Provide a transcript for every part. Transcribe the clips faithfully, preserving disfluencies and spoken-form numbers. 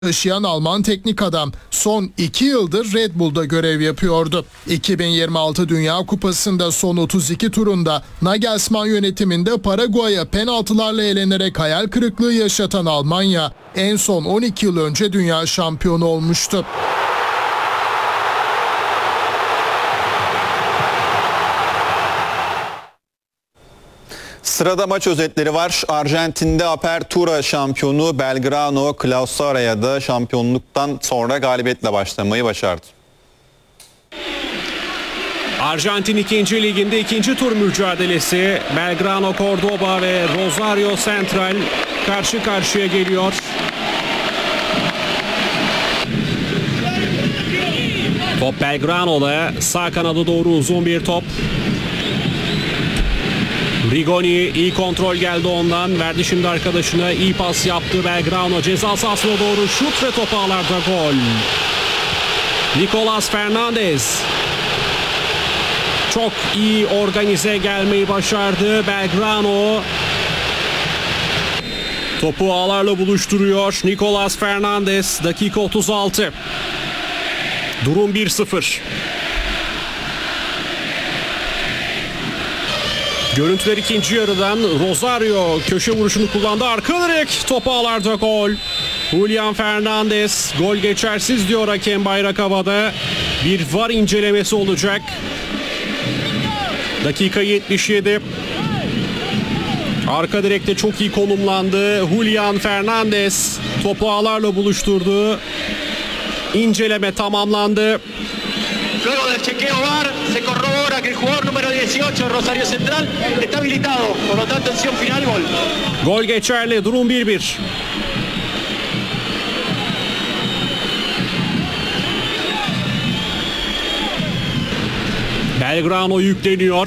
taşıyan Alman teknik adam son iki yıldır Red Bull'da görev yapıyordu. iki bin yirmi altı Dünya Kupası'nda son otuz iki turunda Nagelsmann yönetiminde Paraguay'a penaltılarla elenerek hayal kırıklığı yaşatan Almanya en son on iki yıl önce dünya şampiyonu olmuştu. Sırada maç özetleri var. Arjantin'de Apertura şampiyonu Belgrano Clausura'ya da şampiyonluktan sonra galibiyetle başlamayı başardı. Arjantin ikinci liginde ikinci tur mücadelesi. Belgrano Cordoba ve Rosario Central karşı karşıya geliyor. Top Belgrano'da, sağ kanada doğru uzun bir top. Rigoni iyi kontrol geldi ondan. Verdi şimdi arkadaşına. İyi pas yaptı Belgrano. Ceza sahasına doğru şut ve top ağlarda gol. Nicolas Fernandez. Çok iyi organize gelmeyi başardı Belgrano. Topu ağlarla buluşturuyor Nicolas Fernandez. Dakika otuz altı. Durum bir sıfır. Görüntüler ikinci yarıdan. Rosario köşe vuruşunu kullandı. Arka direk, top ağlarda gol. Julian Fernandez, gol geçersiz diyor hakem, bayrak havada. Bir V A R incelemesi olacak. Dakika yetmiş yedi. Arka direkte çok iyi konumlandı. Julian Fernandez topu ağlarla buluşturdu. İnceleme tamamlandı. Luego del chequeo V A R se corrobora que el jugador número dieciocho Rosario Central está habilitado. Por lo tanto, acción final, gol. Gol geçerli. Durum bir bir. Belgrano yükleniyor.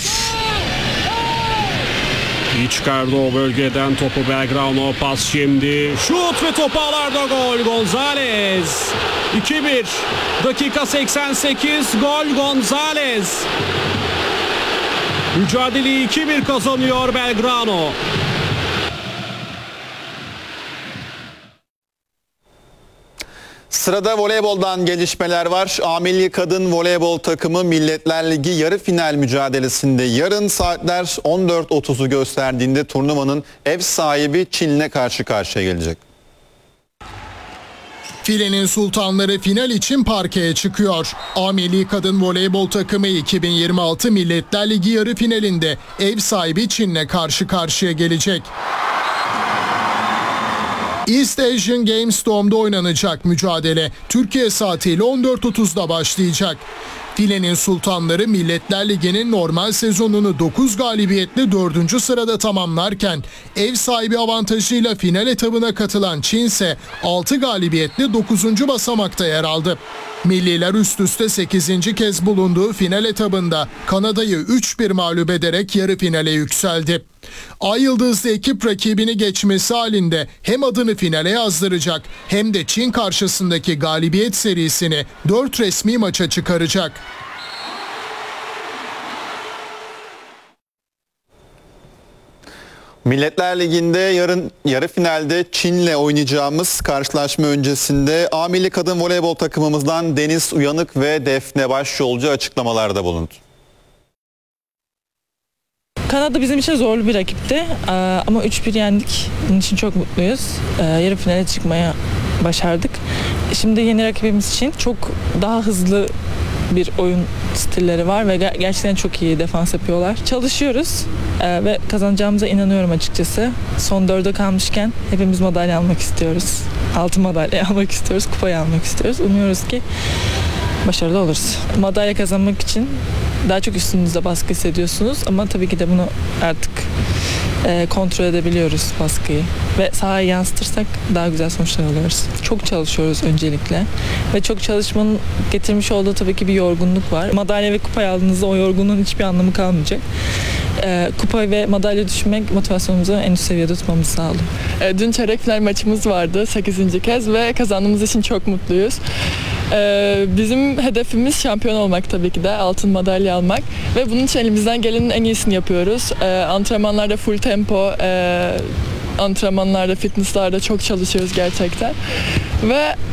İyi çıkardı o bölgeden topu Belgrano. Pas şimdi. Şut ve top ağlarda gol. Gonzalez. iki bir. Dakika seksen sekiz. Gol Gonzalez. Mücadeleyi iki bir kazanıyor Belgrano. Sırada voleyboldan gelişmeler var. A Milli Kadın Voleybol takımı Milletler Ligi yarı final mücadelesinde yarın saatler on dört otuzu gösterdiğinde turnuvanın ev sahibi Çin'le karşı karşıya gelecek. Filenin sultanları final için parkeye çıkıyor. A Milli Kadın Voleybol takımı iki bin yirmi altı Milletler Ligi yarı finalinde ev sahibi Çin'le karşı karşıya gelecek. East Asian Games Dome'da oynanacak mücadele Türkiye saatiyle on dört otuzda başlayacak. Filenin sultanları Milletler Ligi'nin normal sezonunu dokuz galibiyetle dördüncü sırada tamamlarken ev sahibi avantajıyla final etabına katılan Çin ise altı galibiyetle dokuzuncu basamakta yer aldı. Milliler üst üste sekizinci kez bulunduğu final etabında Kanada'yı üç bir mağlup ederek yarı finale yükseldi. Ay Yıldızlı ekip rakibini geçmesi halinde hem adını finale yazdıracak hem de Çin karşısındaki galibiyet serisini dört resmi maça çıkaracak. Milletler Ligi'nde yarın yarı finalde Çin'le oynayacağımız karşılaşma öncesinde A Milli Kadın Voleybol takımımızdan Deniz Uyanık ve Defne Başyolcu açıklamalarda bulundu. Kanada bizim için zorlu bir rakipti ama üç bir yendik. Bunun için çok mutluyuz. Yarı finale çıkmaya başardık. Şimdi yeni rakibimiz için çok daha hızlı bir oyun stilleri var ve gerçekten çok iyi defans yapıyorlar. Çalışıyoruz ve kazanacağımıza inanıyorum açıkçası. Son dörde kalmışken hepimiz madalya almak istiyoruz. Altın madalya almak istiyoruz, kupayı almak istiyoruz. Umuyoruz ki başarılı oluruz. Madalya kazanmak için daha çok üstünüzde baskı hissediyorsunuz ama tabii ki de bunu artık e, kontrol edebiliyoruz baskıyı ve sahaya yansıtırsak daha güzel sonuçlar alıyoruz. Çok çalışıyoruz öncelikle ve çok çalışmanın getirmiş olduğu tabii ki bir yorgunluk var. Madalya ve kupayı aldığınızda o yorgunluğun hiçbir anlamı kalmayacak. E, kupa ve madalya düşmek motivasyonumuzu en üst seviyede tutmamızı sağlıyor. E, dün çeyrek final maçımız vardı sekizinci kez ve kazandığımız için çok mutluyuz. Ee, bizim hedefimiz şampiyon olmak tabii ki de, altın madalya almak ve bunun için elimizden gelenin en iyisini yapıyoruz. Ee, antrenmanlarda full tempo, e, antrenmanlarda, fitnesslarda çok çalışıyoruz gerçekten ve